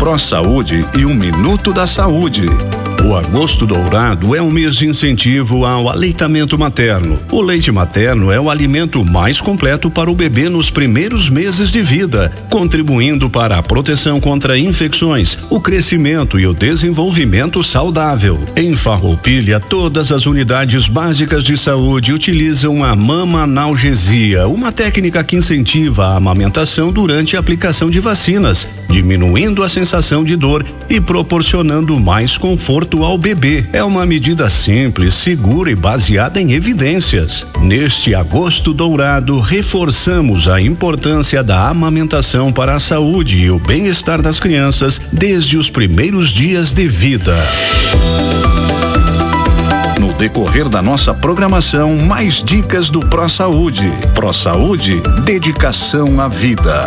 ProSaúde e um Minuto da Saúde. O Agosto Dourado é um mês de incentivo ao aleitamento materno. O leite materno é o alimento mais completo para o bebê nos primeiros meses de vida, contribuindo para a proteção contra infecções, o crescimento e o desenvolvimento saudável. Em Farroupilha, todas as unidades básicas de saúde utilizam a mama analgesia, uma técnica que incentiva a amamentação durante a aplicação de vacinas, diminuindo a sensação de dor e proporcionando mais conforto ao bebê. É uma medida simples, segura e baseada em evidências. Neste Agosto Dourado, reforçamos a importância da amamentação para a saúde e o bem-estar das crianças desde os primeiros dias de vida. No decorrer da nossa programação, mais dicas do ProSaúde. ProSaúde, dedicação à vida.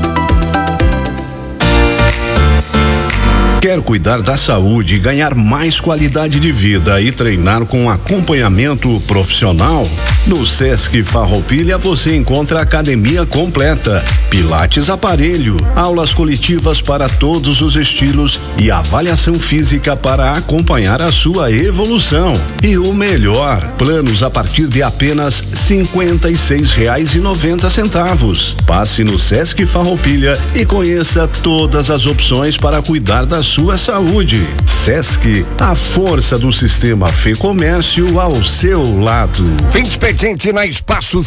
Quer cuidar da saúde, ganhar mais qualidade de vida e treinar com acompanhamento profissional? No Sesc Farroupilha você encontra a academia completa, pilates aparelho, aulas coletivas para todos os estilos e avaliação física para acompanhar a sua evolução. E o melhor, planos a partir de apenas R$56,90. Passe no Sesc Farroupilha e conheça todas as opções para cuidar da sua saúde. Sesc, a força do sistema Fê Comércio ao seu lado. Vem expediente na Espaço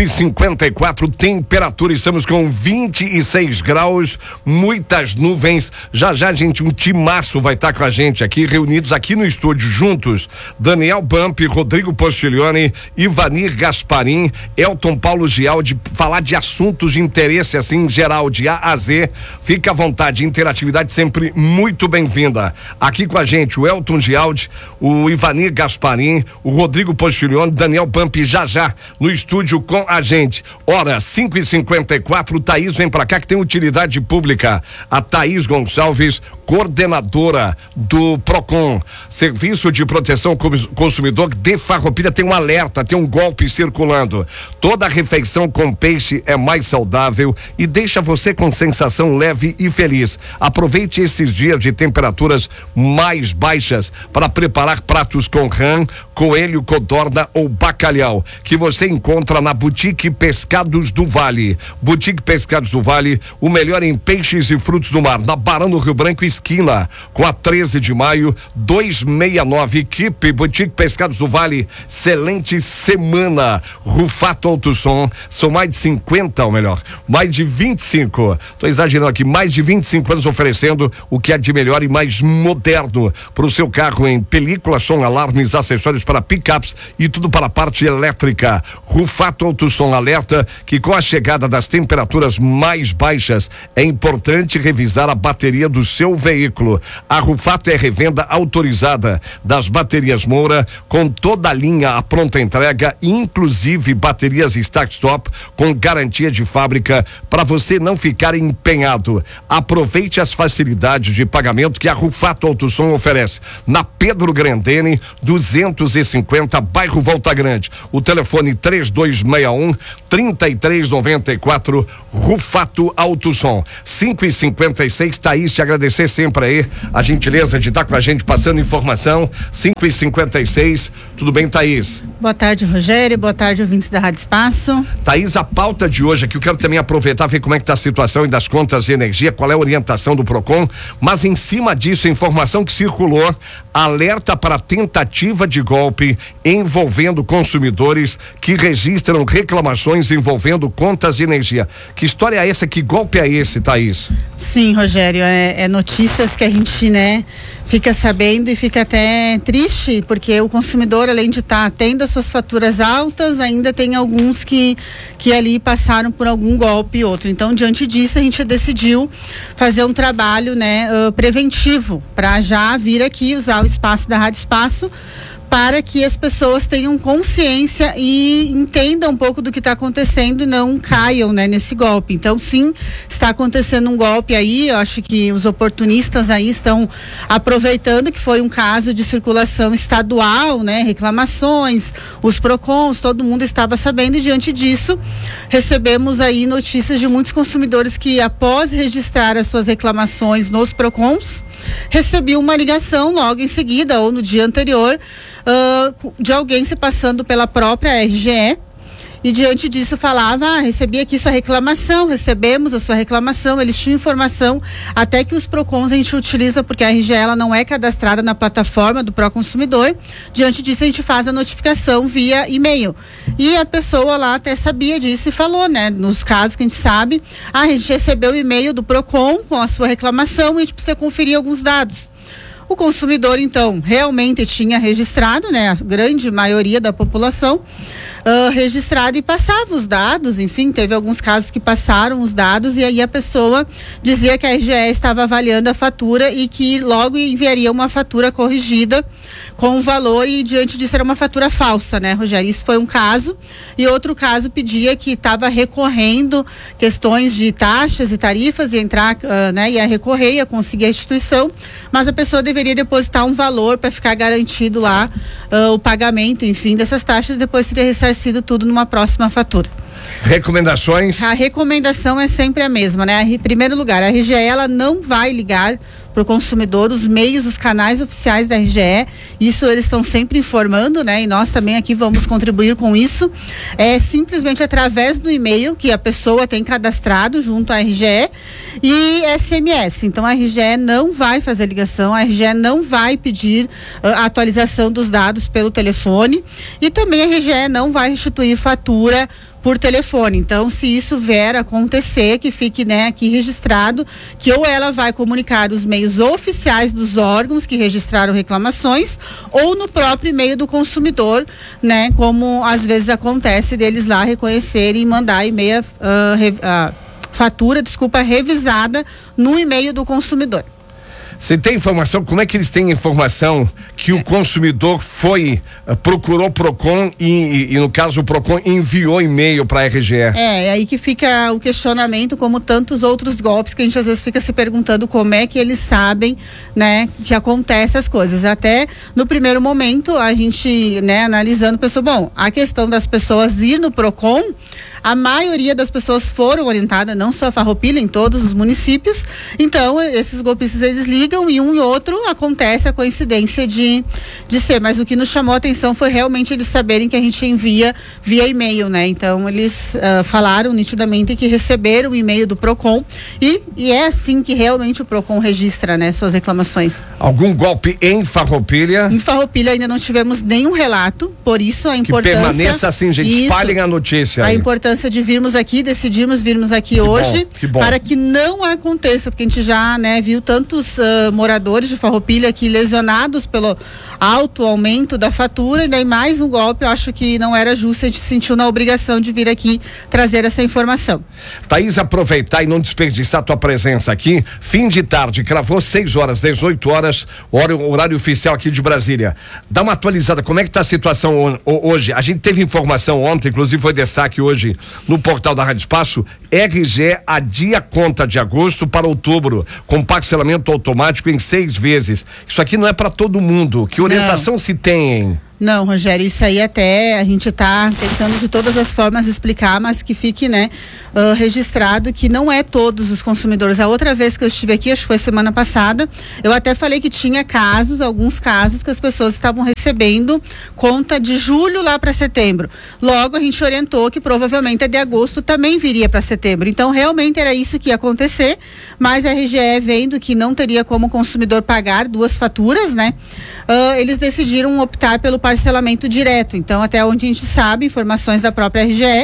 5:54, temperatura, estamos com 26 graus, muitas nuvens. Já, gente, um timaço vai estar com a gente aqui, reunidos aqui no estúdio juntos. Daniel Bump, Rodrigo Postiglione, Ivanir Gasparim, Elton Paulo Gialdi, falar de assuntos de interesse assim, geral, de A a Z. Fica à vontade, interatividade sempre muito bem-vinda. Aqui com a gente o Elton Gialdi, o Ivanir Gasparim, o Rodrigo Postiglione, Daniel Bump já no estúdio com a gente. Hora 5:54, Thaís vem pra cá que tem utilidade pública. A Thaís Gonçalves, coordenadora do Procon, Serviço de Proteção Consumidor de Farroupilha, tem um alerta, tem um golpe circulando. Toda refeição com peixe é mais saudável e deixa você com sensação leve e feliz. Aproveite esses dias de temperaturas mais baixas para preparar pratos com rã, coelho, codorna ou bacalhau, que você encontra na Boutique Pescados do Vale. Boutique Pescados do Vale, o melhor em peixes e frutos do mar, na Barão do Rio Branco, esquina com a 13 de maio, 269. Equipe Boutique Pescados do Vale, excelente semana. Rufato Alto Som, são mais de 50, ou melhor, mais de 25, tô exagerando aqui, mais de 25 anos oferecendo o que é de melhor e mais moderno para o seu carro em película, som, alarmes, acessórios para picapes e tudo para a parte elétrica. Rufato Alto Som alerta que com a chegada das temperaturas mais baixas é importante revisar a bateria do seu veículo. A Rufato é revenda autorizada das baterias Moura, com toda a linha à pronta entrega, inclusive baterias start-stop com garantia de fábrica para você não ficar empenhado. Aproveite as facilidades de pagamento que a Rufato Alto Som oferece na Pedro Grandene 250, bairro Volta Grande. O telefone 3261-3394, Rufato Alto Som. 5:56, Thaís, te agradecer sempre aí a gentileza de estar com a gente passando informação. 5:56, tudo bem, Thaís? Boa tarde, Rogério, boa tarde, ouvintes da Rádio Espaço. Thaís, a pauta de hoje aqui, eu quero também aproveitar, ver como é que está a situação das contas de energia, qual é a orientação do Procon, mas em cima disso, a informação que circulou, alerta para tentativa de golpe envolvendo consumidores que registram reclamações envolvendo contas de energia. Que história é essa? Que golpe é esse, Thaís? Sim, Rogério, é notícias que a gente, fica sabendo e fica até triste, porque o consumidor, além de estar tendo as suas faturas altas, ainda tem alguns que ali passaram por algum golpe e outro. Então, diante disso, a gente decidiu fazer um trabalho, preventivo, para já vir aqui usar o espaço da Rádio Espaço para que as pessoas tenham consciência e entendam um pouco do que está acontecendo e não caiam, né, nesse golpe. Então, sim, está acontecendo um golpe aí. Eu acho que os oportunistas aí estão aproveitando que foi um caso de circulação estadual, né, reclamações, os PROCONs, todo mundo estava sabendo, e diante disso recebemos aí notícias de muitos consumidores que, após registrar as suas reclamações nos PROCONs, recebiam uma ligação logo em seguida ou no dia anterior de alguém se passando pela própria RGE, e diante disso falava, recebi aqui sua reclamação, recebemos a sua reclamação. Eles tinham informação até que os PROCONs a gente utiliza, porque a RGE ela não é cadastrada na plataforma do Proconsumidor. Diante disso a gente faz a notificação via e-mail, e a pessoa lá até sabia disso e falou, né, nos casos que a gente sabe, a gente recebeu o e-mail do PROCON com a sua reclamação e a gente precisa conferir alguns dados. O consumidor, então, realmente tinha registrado, né, a grande maioria da população registrado e passava os dados. Enfim, teve alguns casos que passaram os dados e aí a pessoa dizia que a RGE estava avaliando a fatura e que logo enviaria uma fatura corrigida com o valor, e diante disso era uma fatura falsa, né, Rogério? Isso foi um caso. E outro caso pedia que estava recorrendo questões de taxas e tarifas, e entrar, né, ia recorrer, ia conseguir a restituição, mas a pessoa deveria depositar um valor para ficar garantido lá o pagamento, enfim, dessas taxas, e depois seria ressarcido tudo numa próxima fatura. Recomendações? A recomendação é sempre a mesma, né? Em primeiro lugar, a RGE ela não vai ligar para o consumidor os meios, os canais oficiais da RGE. Isso eles estão sempre informando, né? E nós também aqui vamos contribuir com isso. É simplesmente através do e-mail que a pessoa tem cadastrado junto à RGE e SMS. Então a RGE não vai fazer ligação, a RGE não vai pedir a atualização dos dados pelo telefone, e também a RGE não vai restituir fatura por telefone. Então, se isso vier a acontecer, que fique, né, aqui registrado, que ou ela vai comunicar os meios oficiais dos órgãos que registraram reclamações, ou no próprio e-mail do consumidor, né, como às vezes acontece deles lá reconhecerem e mandar e-mail, fatura revisada no e-mail do consumidor. Você tem informação? Como é que eles têm informação que o consumidor procurou o PROCON e no caso o PROCON enviou e-mail para a RGE? É aí que fica o questionamento, como tantos outros golpes que a gente às vezes fica se perguntando como é que eles sabem, né, que acontecem as coisas. Até no primeiro momento a gente, né, analisando, pensou, bom, a questão das pessoas ir no PROCON, a maioria das pessoas foram orientadas, não só a Farroupilha, em todos os municípios. Então, esses golpistas, eles ligam e um e outro acontece a coincidência de ser. Mas o que nos chamou a atenção foi realmente eles saberem que a gente envia via e-mail, né? Então, eles falaram nitidamente que receberam o e-mail do PROCON e é assim que realmente o PROCON registra, né, suas reclamações. Algum golpe em Farroupilha? Em Farroupilha ainda não tivemos nenhum relato, por isso a importância... Que permaneça assim, gente, espalhem a notícia aí. A importância de virmos aqui, decidimos virmos aqui hoje, para que não aconteça, porque a gente já, né, viu tantos moradores de Farroupilha aqui lesionados pelo alto aumento da fatura, e daí mais um golpe. Eu acho que não era justo, a gente se sentiu na obrigação de vir aqui trazer essa informação. Thaís, aproveitar e não desperdiçar a tua presença aqui, fim de tarde, cravou 6 horas, 18 horas, horário oficial aqui de Brasília. Dá uma atualizada, como é que está a situação hoje? A gente teve informação ontem, inclusive foi destaque hoje no portal da Rádio Espaço, RGE adia conta de agosto para outubro, com parcelamento automático em 6 vezes. Isso aqui não é para todo mundo. Que orientação se tem, hein? Não, Rogério, isso aí até a gente está tentando de todas as formas explicar, mas que fique, né, registrado que não é todos os consumidores. A outra vez que eu estive aqui, acho que foi semana passada, eu até falei que tinha casos, alguns casos que as pessoas estavam recebendo conta de julho lá para setembro. Logo a gente orientou que provavelmente a de agosto também viria para setembro. Então realmente era isso que ia acontecer, mas a RGE, vendo que não teria como o consumidor pagar 2 faturas, né, eles decidiram optar pelo parcelamento direto. Então, até onde a gente sabe, informações da própria RGE,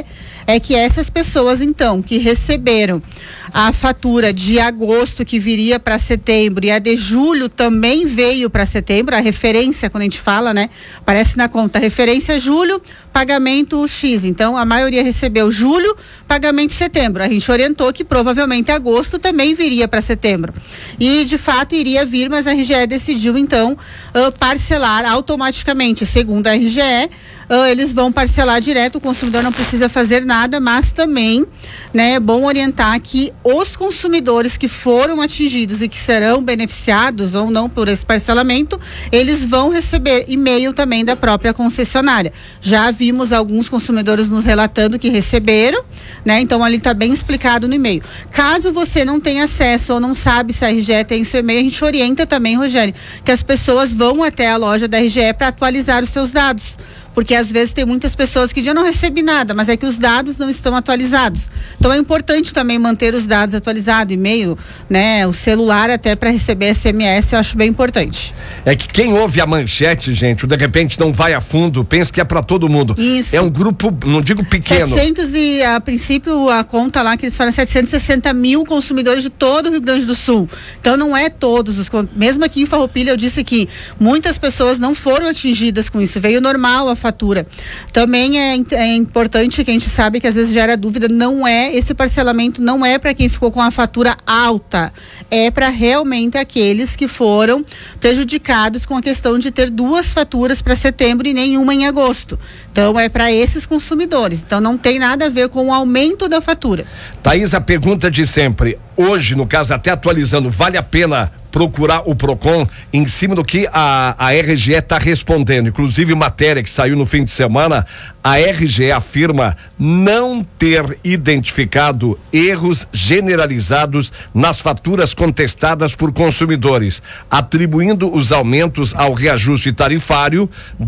é que essas pessoas, então, que receberam a fatura de agosto que viria para setembro e a de julho também veio para setembro, a referência, quando a gente fala, né? Aparece na conta, referência julho, pagamento X. Então, a maioria recebeu julho, pagamento setembro. A gente orientou que provavelmente agosto também viria para setembro. E, de fato, iria vir, mas a RGE decidiu, então, parcelar automaticamente. Segundo a RGE, eles vão parcelar direto, o consumidor não precisa fazer nada, mas também, né, é bom orientar que os consumidores que foram atingidos e que serão beneficiados ou não por esse parcelamento, eles vão receber e-mail também da própria concessionária. Já vimos alguns consumidores nos relatando que receberam, né? Então ali está bem explicado no e-mail. Caso você não tenha acesso ou não sabe se a RGE tem seu e-mail, a gente orienta também, Rogério, que as pessoas vão até a loja da RGE para atualizar os seus dados. Porque às vezes tem muitas pessoas que já não recebi nada, mas é que os dados não estão atualizados. Então é importante também manter os dados atualizados, e-mail, né, o celular até para receber SMS, eu acho bem importante. É que quem ouve a manchete, gente, de repente não vai a fundo, pensa que é para todo mundo. Isso. É um grupo, não digo pequeno. 700 e a princípio a conta lá que eles falam 760 mil consumidores de todo o Rio Grande do Sul. Então não é todos os, mesmo aqui em Farroupilha eu disse que muitas pessoas não foram atingidas com isso, veio normal a fatura. Também é importante que a gente sabe que às vezes gera dúvida, esse parcelamento não é para quem ficou com a fatura alta, é para realmente aqueles que foram prejudicados com a questão de ter duas faturas para setembro e nenhuma em agosto. Então é para esses consumidores. Então não tem nada a ver com o aumento da fatura. Thaís, a pergunta de sempre, hoje, no caso, até atualizando, vale a pena procurar o PROCON em cima do que a RGE está respondendo? Inclusive matéria que saiu no fim de semana, a RGE afirma não ter identificado erros generalizados nas faturas contestadas por consumidores, atribuindo os aumentos ao reajuste tarifário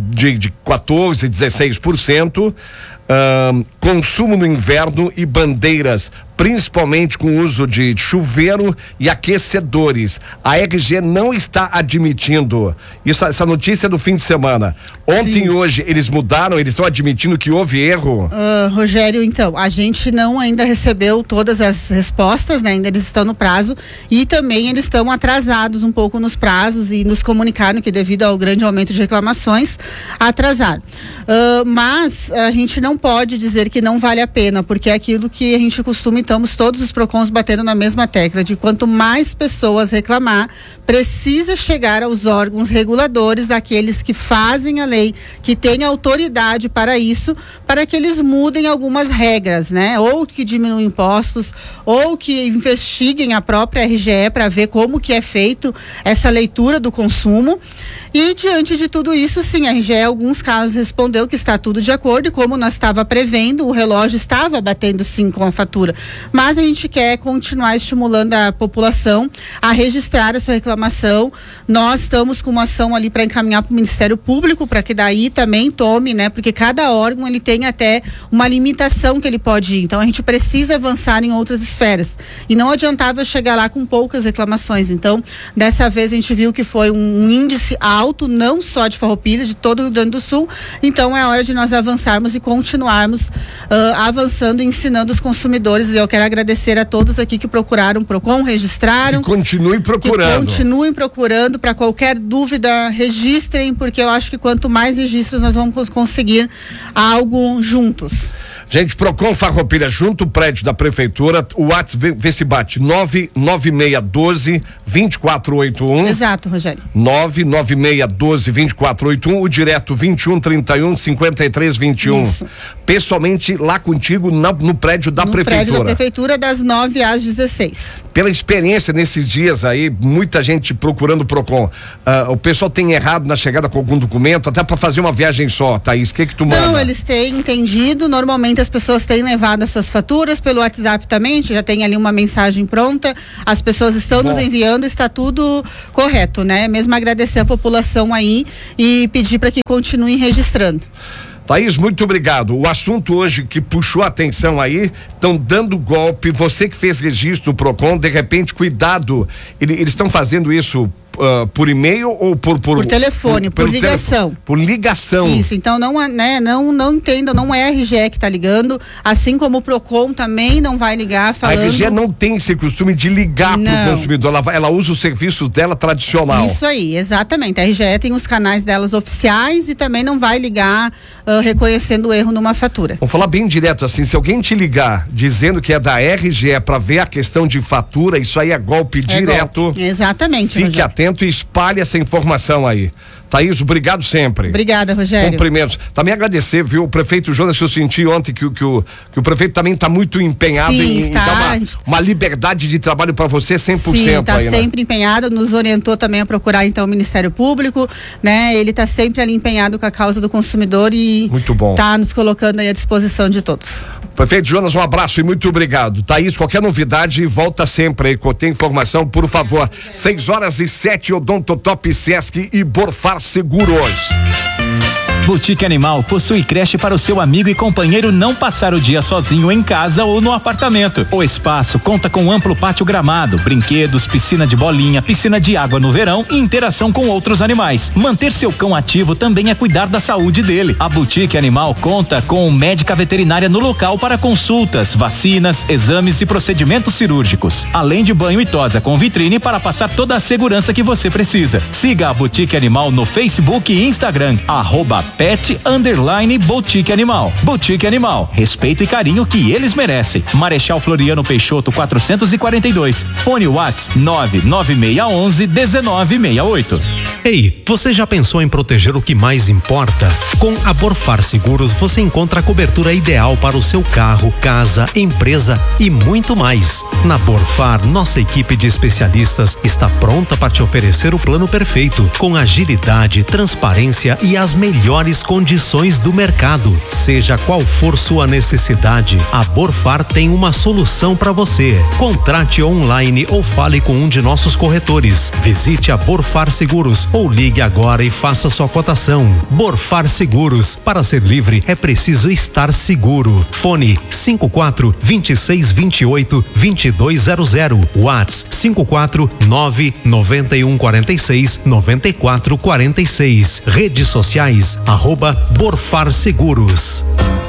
de 14%, 16%, consumo no inverno e bandeiras, principalmente com o uso de chuveiro e aquecedores. A RGE não está admitindo isso, essa notícia do fim de semana. Ontem e hoje eles mudaram, eles estão admitindo que houve erro? Rogério, então, a gente não ainda recebeu todas as respostas, né? Ainda eles estão no prazo e também eles estão atrasados um pouco nos prazos e nos comunicaram que devido ao grande aumento de reclamações, atrasaram. Mas a gente não pode dizer que não vale a pena, porque é aquilo que a gente costuma, estamos todos os PROCONs batendo na mesma tecla, de quanto mais pessoas reclamar, precisa chegar aos órgãos reguladores, aqueles que fazem a lei, que têm autoridade para isso, para que eles mudem algumas regras, né? Ou que diminuam impostos, ou que investiguem a própria RGE para ver como que é feito essa leitura do consumo. E diante de tudo isso, sim, a RGE em alguns casos respondeu que está tudo de acordo, e como nós estava prevendo, o relógio estava batendo sim com a fatura. Mas a gente quer continuar estimulando a população a registrar a sua reclamação. Nós estamos com uma ação ali para encaminhar para o Ministério Público, para que daí também tome, né? Porque cada órgão ele tem até uma limitação que ele pode ir. Então a gente precisa avançar em outras esferas. E não adiantava chegar lá com poucas reclamações. Então, dessa vez a gente viu que foi um índice alto, não só de Farroupilha, de todo o Rio Grande do Sul. Então é hora de nós avançarmos e continuarmos avançando e ensinando os consumidores. E eu quero agradecer a todos aqui que procuraram o PROCON, registraram. E continuem procurando. Continuem procurando. Para qualquer dúvida, registrem, porque eu acho que quanto mais registros nós vamos conseguir algo juntos. Gente, PROCON Farroupilha, junto ao prédio da prefeitura, o WhatsApp vê se bate 99612-2481. Exato, Rogério. 99612-2481, o direto 2131-5321. Isso. Pessoalmente lá contigo no prédio da prefeitura. No prédio da prefeitura, das 9 às 16. Pela experiência nesses dias aí, muita gente procurando o PROCON. O pessoal tem errado na chegada com algum documento, até para fazer uma viagem só, Thaís, o que tu manda? Não, eles têm entendido, normalmente as pessoas têm levado as suas faturas pelo WhatsApp também, a gente já tem ali uma mensagem pronta, as pessoas estão nos enviando, está tudo correto, né? Mesmo agradecer a população aí e pedir para que continuem registrando. Thaís, muito obrigado. O assunto hoje que puxou a atenção aí, estão dando golpe, você que fez registro no PROCON, de repente, cuidado, eles estão fazendo isso por e-mail ou por telefone, por ligação. Por ligação. Isso, então não entenda, não é a RGE que está ligando, assim como o Procon também não vai ligar falando. A RGE não tem esse costume de ligar para o consumidor, ela usa o serviço dela tradicional. Isso aí, exatamente. A RGE tem os canais delas oficiais e também não vai ligar reconhecendo o erro numa fatura. Vamos falar bem direto assim, se alguém te ligar dizendo que é da RGE para ver a questão de fatura, isso aí é golpe direto. Golpe. Exatamente, Fique Rogério. atento e espalhe essa informação aí. Thaís, obrigado sempre. Obrigada, Rogério. Cumprimentos. Também agradecer, viu, o prefeito Jonas, eu senti ontem que o prefeito também está muito empenhado em dar uma liberdade de trabalho para você 100%. Sim, está aí, sempre empenhado, nos orientou também a procurar então o Ministério Público, né? Ele está sempre ali empenhado com a causa do consumidor e muito bom. Está nos colocando aí à disposição de todos. Prefeito Jonas, um abraço e muito obrigado. Thaís, qualquer novidade, volta sempre aí, tem informação, por favor. 6h07, Odontotop, Sesc e Borfar Seguros. Boutique Animal possui creche para o seu amigo e companheiro não passar o dia sozinho em casa ou no apartamento. O espaço conta com amplo pátio gramado, brinquedos, piscina de bolinha, piscina de água no verão e interação com outros animais. Manter seu cão ativo também é cuidar da saúde dele. A Boutique Animal conta com médica veterinária no local para consultas, vacinas, exames e procedimentos cirúrgicos. Além de banho e tosa com vitrine para passar toda a segurança que você precisa. Siga a Boutique Animal no Facebook e Instagram, @pet_boutique animal. Boutique Animal, respeito e carinho que eles merecem. Marechal Floriano Peixoto 442. Fone Whats 99611-1968. Ei, você já pensou em proteger o que mais importa? Com a Borfar Seguros você encontra a cobertura ideal para o seu carro, casa, empresa e muito mais. Na Borfar, nossa equipe de especialistas está pronta para te oferecer o plano perfeito, com agilidade, transparência e as melhores condições do mercado. Seja qual for sua necessidade, a Borfar tem uma solução para você. Contrate online ou fale com um de nossos corretores. Visite a Borfar Seguros ou ligue agora e faça sua cotação. Borfar Seguros. Para ser livre é preciso estar seguro. Fone 54-2628-2200. Whats 54991469446. Redes sociais @Borfar Seguros.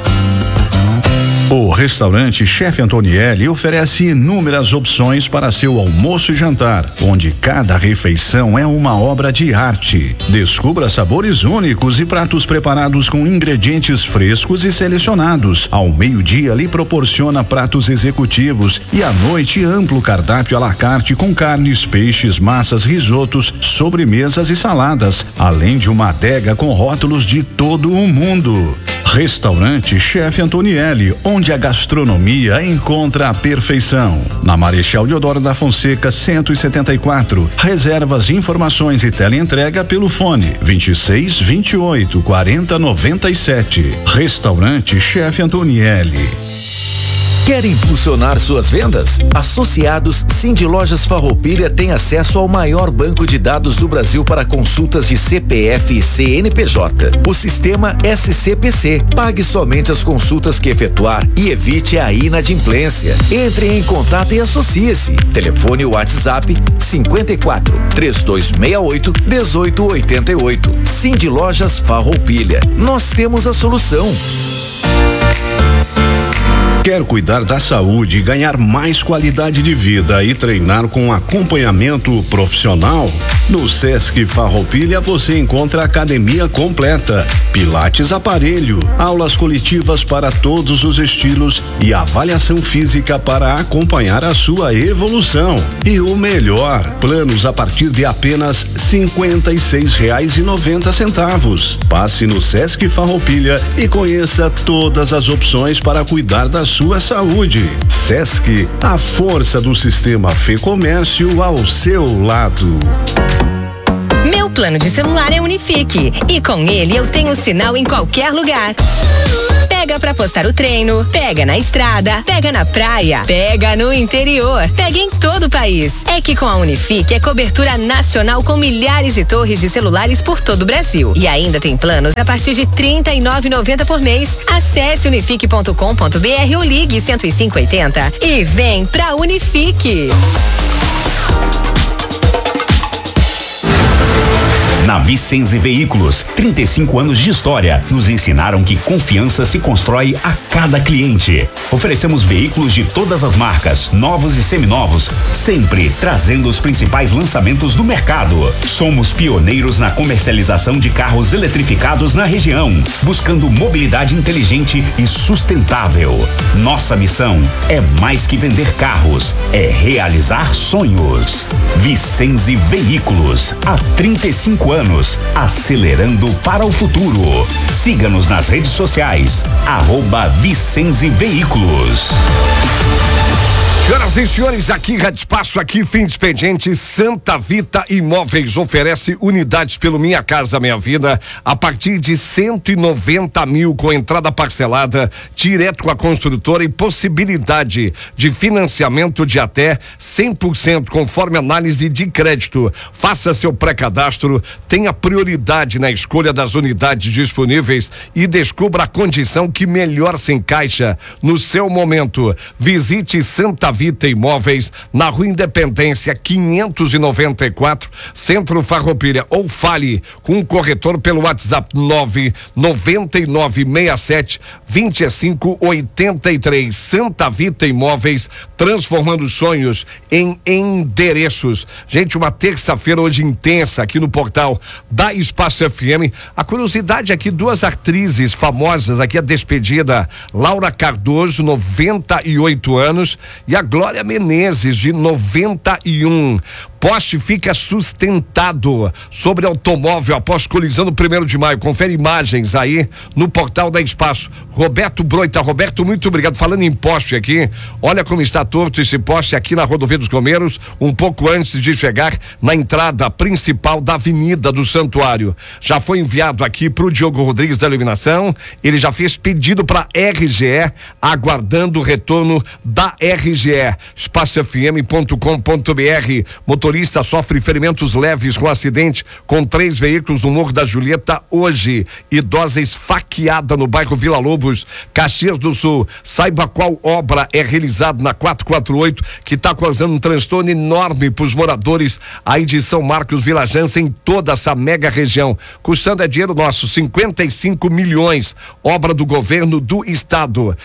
O restaurante Chefe Antonielli oferece inúmeras opções para seu almoço e jantar, onde cada refeição é uma obra de arte. Descubra sabores únicos e pratos preparados com ingredientes frescos e selecionados. Ao meio-dia lhe proporciona pratos executivos e à noite amplo cardápio à la carte com carnes, peixes, massas, risotos, sobremesas e saladas, além de uma adega com rótulos de todo o mundo. Restaurante Chefe Antonielli, onde a gastronomia encontra a perfeição. Na Marechal Deodoro da Fonseca 174. Reservas, informações e teleentrega pelo fone 2628-4097. Restaurante Chefe Antonielli. Quer impulsionar suas vendas? Associados Cindy Lojas Farroupilha tem acesso ao maior banco de dados do Brasil para consultas de CPF e CNPJ. O sistema SCPC. Pague somente as consultas que efetuar e evite a inadimplência. Entre em contato e associe-se. Telefone WhatsApp 54-3268-1888. Cindy Lojas Farroupilha. Nós temos a solução. Quer cuidar da saúde, ganhar mais qualidade de vida e treinar com acompanhamento profissional? No Sesc Farroupilha você encontra a academia completa, pilates aparelho, aulas coletivas para todos os estilos e avaliação física para acompanhar a sua evolução. E o melhor, planos a partir de apenas R$56,90. Passe no Sesc Farroupilha e conheça todas as opções para cuidar da sua saúde. Sesc, a força do sistema Fê Comércio ao seu lado. Meu plano de celular é Unifique e com ele eu tenho sinal em qualquer lugar. Pega pra postar o treino, pega na estrada, pega na praia, pega no interior, pega em todo o país. É que com a Unifique é cobertura nacional com milhares de torres de celulares por todo o Brasil. E ainda tem planos a partir de R$39,90 por mês. Acesse unifique.com.br ou ligue 10580 e vem pra Unifique. Vicenzi Veículos, 35 anos de história, nos ensinaram que confiança se constrói a cada cliente. Oferecemos veículos de todas as marcas, novos e seminovos, sempre trazendo os principais lançamentos do mercado. Somos pioneiros na comercialização de carros eletrificados na região, buscando mobilidade inteligente e sustentável. Nossa missão é mais que vender carros, é realizar sonhos. Vicenzi Veículos, há 35 anos, acelerando para o futuro. Siga-nos nas redes sociais, @Vicenzi Veículos. Senhoras e senhores, aqui Rádio Espaço, aqui fim de expediente. Santa Vita Imóveis oferece unidades pelo Minha Casa Minha Vida a partir de 190 mil com entrada parcelada, direto com a construtora e possibilidade de financiamento de até 100% conforme análise de crédito. Faça seu pré-cadastro, tenha prioridade na escolha das unidades disponíveis e descubra a condição que melhor se encaixa no seu momento. Visite Santa Vita Imóveis na Rua Independência 594, Centro Farroupilha, ou fale com o corretor pelo WhatsApp 99967-2583. Santa Vita Imóveis, transformando sonhos em endereços. Gente, uma terça-feira hoje intensa aqui no portal da Espaço FM. A curiosidade aqui, duas atrizes famosas aqui, a despedida Laura Cardoso, 98 anos, e a Glória Menezes, de 91. Poste fica sustentado sobre automóvel após colisão no 1º de maio. Confere imagens aí no portal da Espaço. Roberto Broita. Roberto, muito obrigado. Falando em poste aqui, olha como está torto esse poste aqui na Rodovia dos Romeiros, um pouco antes de chegar na entrada principal da Avenida do Santuário. Já foi enviado aqui para o Diogo Rodrigues da Iluminação. Ele já fez pedido para RGE, aguardando o retorno da RGE. espacofm.com.br. Motorista sofre ferimentos leves com acidente com 3 veículos no Morro da Julieta hoje. Idosa esfaqueada no bairro Vila Lobos, Caxias do Sul. Saiba qual obra é realizada na 448, que está causando um transtorno enorme para os moradores aí de São Marcos, Vila Jança, em toda essa mega região. Custando é dinheiro nosso, 55 milhões. Obra do governo do estado.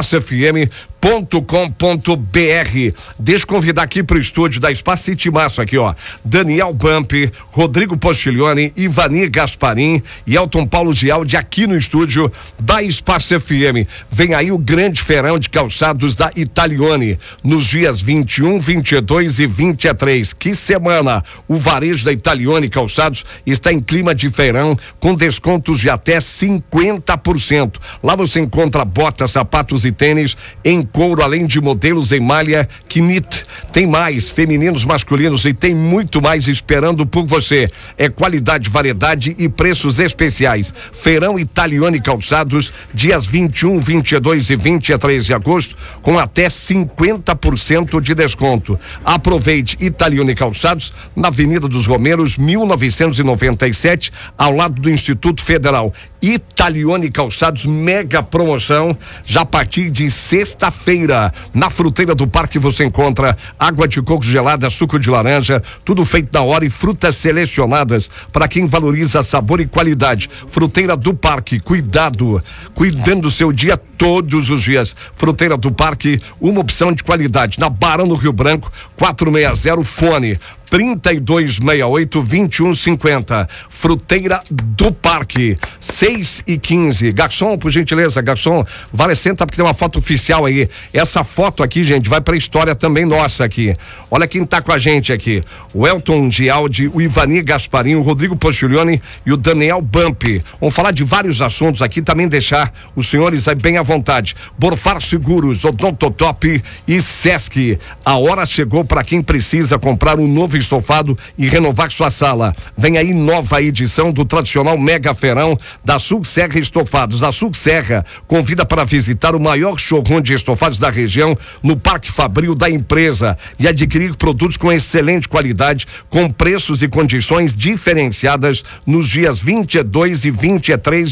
espacofm.com.br. Deixa eu convidar aqui pro estúdio da Espaço City Maço aqui, ó. Daniel Bump, Rodrigo Postiglione, Ivani Gasparim e Elton Paulo Gialdi aqui no estúdio da Espaço FM. Vem aí o grande feirão de calçados da Italione nos dias 21, 22 e 23. Que semana! O varejo da Italione Calçados está em clima de feirão com descontos de até 50%. Lá você encontra botas, sapatos e tênis em couro, além de modelos em malha Knit. Tem mais, femininos, masculinos e tem muito mais esperando por você. É qualidade, variedade e preços especiais. Feirão Italione Calçados, dias 21, 22 e 23 de agosto, com até 50% de desconto. Aproveite. Italione Calçados, na Avenida dos Romeiros, 1997, ao lado do Instituto Federal. Italione Calçados, mega promoção, já a partir de sexta-feira. Na Fruteira do Parque você encontra água de coco gelada, suco de laranja, tudo feito na hora e frutas selecionadas para quem valoriza sabor e qualidade. Fruteira do Parque, cuidando do seu dia todos os dias. Fruteira do Parque, uma opção de qualidade. Na Barão do Rio Branco, 460, fone 3268-2150. Fruteira do Parque, 6:15. Garçom, por gentileza, garçom, vale senta porque tem uma foto oficial aí. Essa foto aqui, gente, vai pra história também nossa aqui. Olha quem tá com a gente aqui. O Elton Gialdi, o Ivani Gasparim, o Rodrigo Postiglione e o Daniel Bump. Vamos falar de vários assuntos aqui, também deixar os senhores aí bem à vontade. Borfar Seguros, Odontotop e Sesc. A hora chegou para quem precisa comprar um novo estofado e renovar sua sala. Vem aí nova edição do tradicional Mega Feirão da Sul Serra Estofados. A Sul Serra convida para visitar o maior showroom de estofados da região no Parque Fabril da empresa e adquirir produtos com excelente qualidade, com preços e condições diferenciadas nos dias 22 e 23